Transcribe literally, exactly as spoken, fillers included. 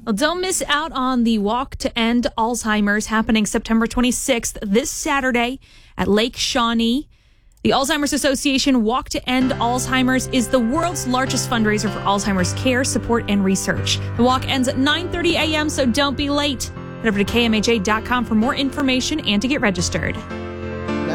Well, don't miss out on the Walk to End Alzheimer's happening September twenty-sixth, this Saturday at Lake Shawnee. The Alzheimer's Association Walk to End Alzheimer's is the world's largest fundraiser for Alzheimer's care, support, and research. The walk ends at nine thirty a.m., so don't be late. Head over to K M H A dot com for more information and to get registered.